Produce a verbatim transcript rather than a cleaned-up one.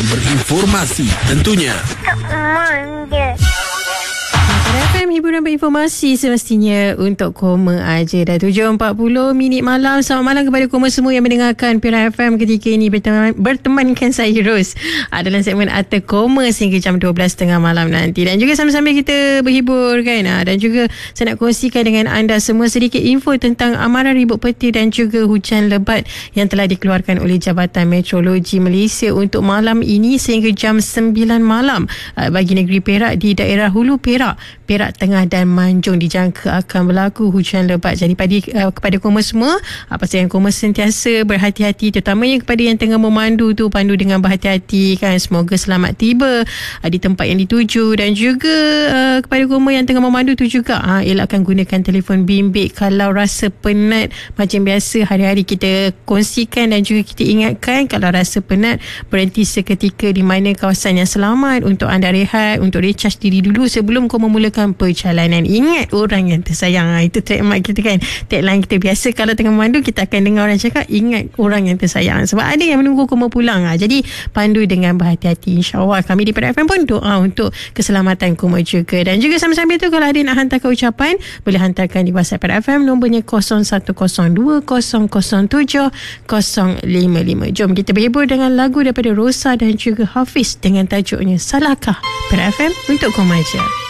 berinformasi tentunya. F M hiburan berinformasi semestinya untuk Koma aja. Dah tujuh empat puluh minit malam. Selamat malam kepada Koma semua yang mendengarkan Pira F M ketika ini. Berteman, bertemankan saya Ros dalam segmen Arta Koma sehingga jam dua belas tiga puluh malam nanti. Dan juga sambil-sambil kita berhibur kan. Dan juga saya nak kongsikan dengan anda semua sedikit info tentang amaran ribut petir dan juga hujan lebat yang telah dikeluarkan oleh Jabatan Meteorologi Malaysia untuk malam ini sehingga jam sembilan malam bagi negeri Perak. Di daerah Hulu Perak, Perak Tengah dan Manjung dijangka akan berlaku hujan lebat. Jadi pada, uh, kepada Koma semua, uh, pastikan Koma sentiasa berhati-hati, terutamanya kepada yang tengah memandu tu, pandu dengan berhati-hati kan. Semoga selamat tiba uh, di tempat yang dituju. Dan juga uh, kepada Koma yang tengah memandu tu juga, uh, elakkan gunakan telefon bimbit kalau rasa penat. Macam biasa hari-hari kita kongsikan dan juga kita ingatkan, kalau rasa penat berhenti seketika di mana kawasan yang selamat untuk anda rehat, untuk recharge diri dulu sebelum kau memulakan perjalanan. Ingat orang yang tersayang. Ha, itu trademark kita kan, tagline kita. Biasa kalau tengah memandu kita akan dengar orang cakap ingat orang yang tersayang, sebab ada yang menunggu kau mau pulang. Ha, jadi pandu dengan berhati-hati. InsyaAllah kami di Pira F M pun doa untuk keselamatan Koma juga. Dan juga sambil-sambil tu, kalau ada nak hantarkan ucapan, boleh hantarkan di WhatsApp Pira F M. Nombornya kosong satu kosong dua kosong kosong tujuh kosong lima lima. Jom kita berhibur dengan lagu daripada Rosa dan juga Hafiz dengan tajuknya Salahkah. Pira F M untuk Koma je.